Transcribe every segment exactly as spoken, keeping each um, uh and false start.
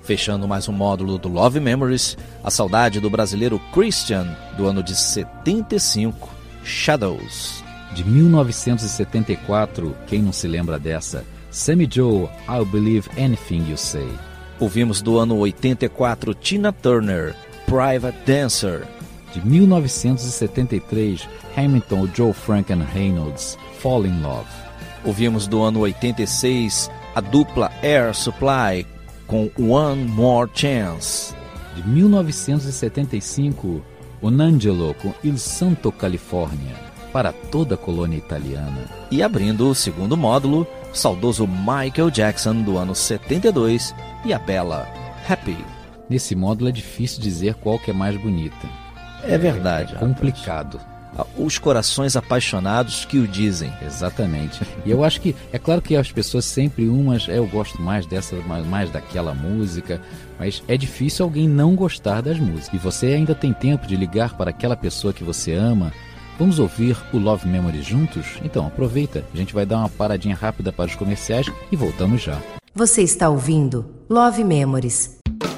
Fechando mais um módulo do Love Memories, a saudade do brasileiro Christian, do ano de setenta e cinco, Shadows. De mil novecentos e setenta e quatro, quem não se lembra dessa? Sammy Joe, I'll Believe Anything You Say. Ouvimos do ano oitenta e quatro, Tina Turner, Private Dancer. De mil novecentos e setenta e três, Hamilton, Joe Frank and Reynolds, Fall in Love. Ouvimos do ano oitenta e seis, a dupla Air Supply, com One More Chance. De mil novecentos e setenta e cinco, Onangelo com Il Santo California, para toda a colônia italiana. E abrindo o segundo módulo, o saudoso Michael Jackson, do ano setenta e dois, e a bela Happy. Nesse módulo é difícil dizer qual que é mais bonita. É verdade. É complicado. Os corações apaixonados que o dizem. Exatamente. E eu acho que, é claro que as pessoas sempre umas, eu gosto mais dessa, mais, mais daquela música, mas é difícil alguém não gostar das músicas. E você ainda tem tempo de ligar para aquela pessoa que você ama. Vamos ouvir o Love Memory juntos? Então aproveita, a gente vai dar uma paradinha rápida para os comerciais e voltamos já. Você está ouvindo Love Memories.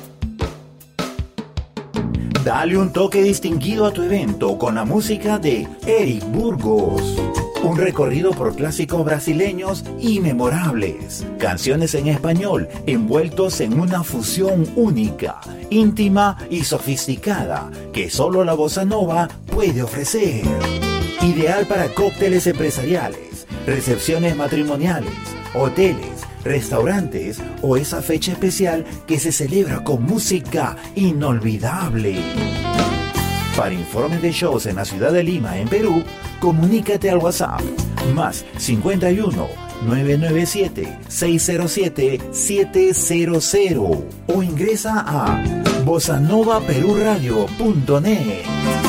Dale un toque distinguido a tu evento con la música de Eric Burgos. Un recorrido por clásicos brasileños y memorables. Canciones en español envueltos en una fusión única, íntima y sofisticada que solo la bossa nova puede ofrecer. Ideal para cócteles empresariales, recepciones matrimoniales, hoteles, restaurantes o esa fecha especial que se celebra con música inolvidable. Para informes de shows en la ciudad de Lima, en Perú, comunícate al WhatsApp más cincuenta y uno, nueve nueve siete, seis cero siete, siete cero cero o ingresa a bossa nova peru radio punto net.